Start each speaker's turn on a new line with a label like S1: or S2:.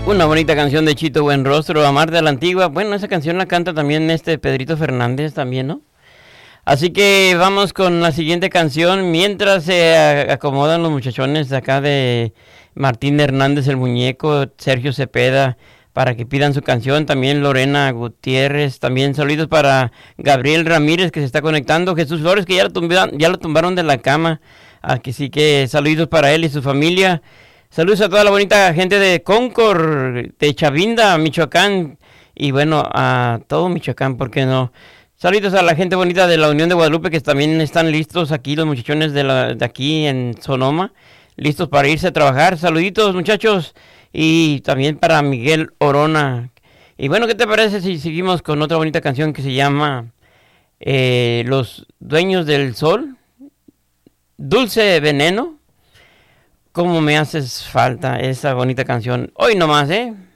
S1: Una bonita canción de Chito Buenrostro, Amarte a la Antigua. Bueno, esa canción la canta también Pedrito Fernández también, ¿no? Así que vamos con la siguiente canción. Mientras se acomodan los muchachones de acá de Martín Hernández el Muñeco, Sergio Cepeda, para que pidan su canción. También Lorena Gutiérrez. También saludos para Gabriel Ramírez, que se está conectando. Jesús Flores, que ya lo tumbaron de la cama. Aquí sí que saludos para él y su familia. Saludos a toda la bonita gente de Concord, de Chavinda, Michoacán. Y bueno, a todo Michoacán, ¿por qué no? Saludos a la gente bonita de la Unión de Guadalupe, que también están listos aquí, los muchachones de aquí en Sonoma, listos para irse a trabajar. Saluditos, muchachos. Y también para Miguel Orona. Y bueno, ¿qué te parece si seguimos con otra bonita canción que se llama Los Dueños del Sol? Dulce Veneno. ¿Cómo me haces falta esa bonita canción? Hoy nomás, ¿eh?